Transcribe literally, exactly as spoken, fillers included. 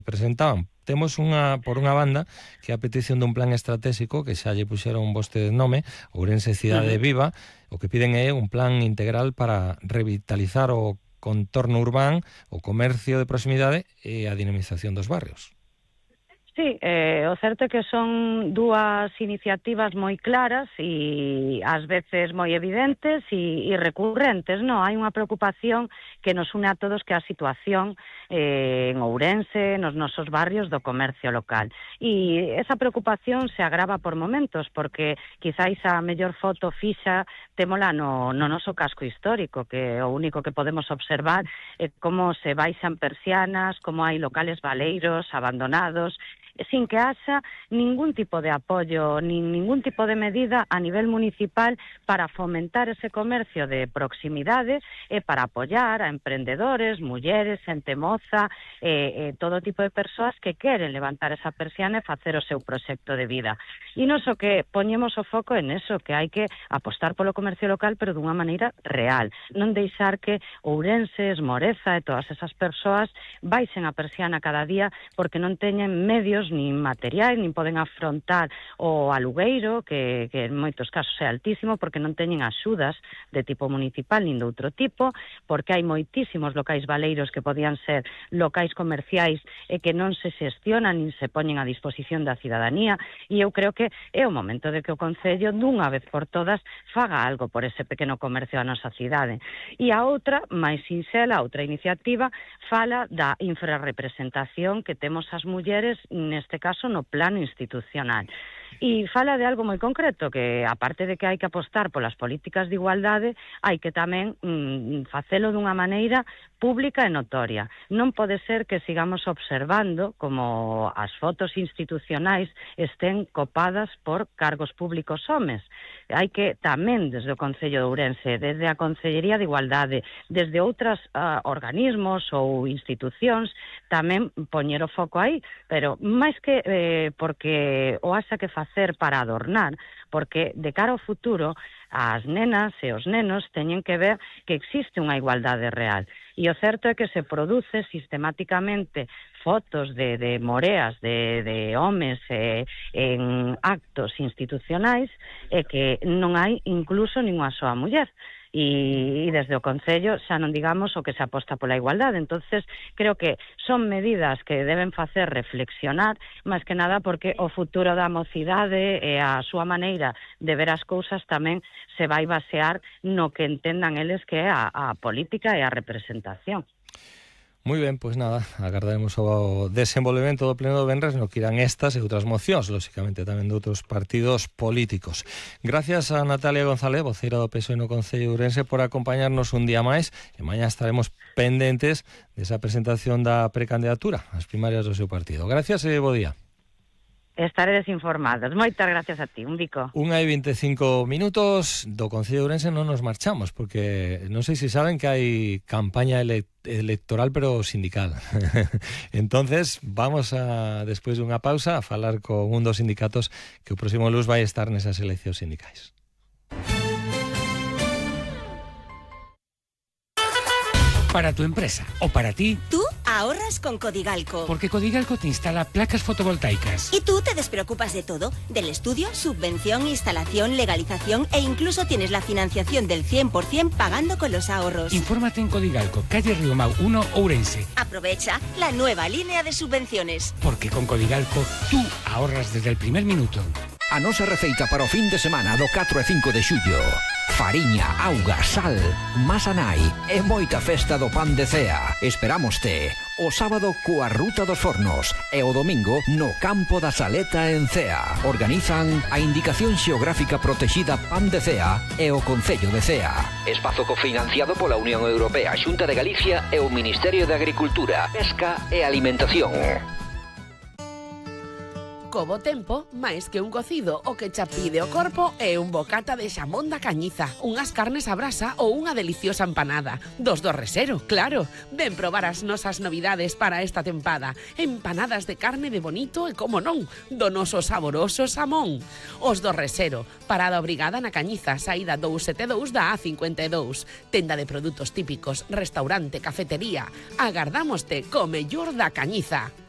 presentaban. Temos unha, por unha banda, que é a petición dun plan estratégico que xa lle puxeron vostedes nome, Ourense Cidade Viva. O que piden é un plan integral para revitalizar o contorno urbán, o comercio de proximidade e a dinamización dos barrios. Sí, eh, o certo é que son dúas iniciativas moi claras e ás veces moi evidentes e, e recurrentes, non? Hai unha preocupación que nos une a todos, que é a situación eh, en Ourense, nos nosos barrios do comercio local. E esa preocupación se agrava por momentos, porque quizáis a mellor foto fixa témola no, no noso casco histórico, que o único que podemos observar é como se baixan persianas, como hai locales baleiros abandonados, sin que haxa ningún tipo de apoio, nin ningún tipo de medida a nivel municipal para fomentar ese comercio de proximidade e para apoiar a emprendedores, mulleres, xente moza, e, e todo tipo de persoas que queren levantar esa persiana e facer o seu proxecto de vida. E non só que poñemos o foco en eso, que hai que apostar polo comercio local, pero dunha maneira real. Non deixar que Ourense, Esmoreza e todas esas persoas baixen a persiana cada día porque non teñen medios nin materiais, nin poden afrontar o alugueiro, que, que en moitos casos é altísimo, porque non teñen axudas de tipo municipal nin de outro tipo, porque hai moitísimos locais baleiros que podían ser locais comerciais e que non se xestionan nin se poñen a disposición da cidadanía, e eu creo que é o momento de que o Concello, dunha vez por todas, faga algo por ese pequeno comercio da nosa cidade. E a outra, máis sinxela, a outra iniciativa, fala da infrarrepresentación que temos as mulleres, neste caso no plano institucional. E fala de algo moi concreto, que aparte de que hai que apostar polas políticas de igualdade, hai que tamén mm, facelo dunha maneira pública e notoria. Non pode ser que sigamos observando como as fotos institucionais estén copadas por cargos públicos homes. Hai que tamén desde o Concello de Ourense, desde a Concellería de Igualdade, desde outros uh, organismos ou institucións, tamén poñer o foco aí, pero máis que eh, porque o haxa que facer para adornar, porque de cara ao futuro as nenas e os nenos teñen que ver que existe unha igualdade real. E o certo é que se produce sistemáticamente fotos de, de moreas de, de homes eh, en actos institucionais e que non hai incluso ninguna soa muller. E, e desde o Concello xa non digamos o que se aposta pola igualdade. Entonces creo que son medidas que deben facer reflexionar, máis que nada porque o futuro da mocidade e a súa maneira de ver as cousas tamén se vai basear no que entendan eles que é a, a política e a representación. Moi ben, pois nada, agardaremos o desenvolvemento do pleno do venres no que irán estas e outras mocións, lóxicamente tamén de outros partidos políticos. Gracias a Natalia González, voceira do P S O E no Concello de Ourense, por acompañarnos un día máis, e mañá estaremos pendentes desa presentación da precandidatura ás primarias do seu partido. Gracias e bo día. Estaredes informados. Moitas gracias a ti, un bico. Unha e vinte e cinco minutos do Concello de Ourense non nos marchamos, porque non sei se saben que hai campaña ele electoral pero sindical. Entonces vamos a, despois dunha pausa, a falar con un dos sindicatos que o próximo luns vai estar nesas eleccións sindicais. Para tu empresa o para ti, tú ahorras con Codigalco. Porque Codigalco te instala placas fotovoltaicas. Y tú te despreocupas de todo, del estudio, subvención, instalación, legalización e incluso tienes la financiación del cien por ciento pagando con los ahorros. Infórmate en Codigalco, calle Riomau uno, Ourense. Aprovecha la nueva línea de subvenciones. Porque con Codigalco tú ahorras desde el primer minuto. A nosa receita para o fin de semana do catro e cinco de xullo: fariña, auga, sal, masa nai e moita festa do pan de cea. Esperámoste o sábado coa Ruta dos Fornos e o domingo no Campo da Saleta en Cea. Organizan a Indicación Xeográfica Protexida Pan de Cea e o Concello de Cea. Espazo cofinanciado pola Unión Europea, Xunta de Galicia e o Ministerio de Agricultura, Pesca e Alimentación. Co bo tempo, máis que un cocido, o que xa pide o corpo é un bocata de xamón da Cañiza, unhas carnes a brasa ou unha deliciosa empanada. Dos do Resero, claro. Ven probar as nosas novidades para esta tempada. Empanadas de carne de bonito e, como non, do noso saboroso xamón. Os do Resero, parada obrigada na Cañiza, saída dous sete dous da A cincuenta e dous. Tenda de produtos típicos, restaurante, cafetería. Agardámoste co mellor da Cañiza.